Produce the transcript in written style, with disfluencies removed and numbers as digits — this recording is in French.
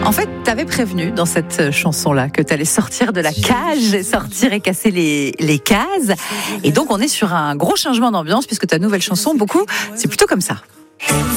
En fait, t'avais prévenu dans cette chanson-là que t'allais sortir de la cage, sortir et casser les cases. Et donc, on est sur un gros changement d'ambiance puisque ta nouvelle chanson, beaucoup, c'est plutôt comme ça.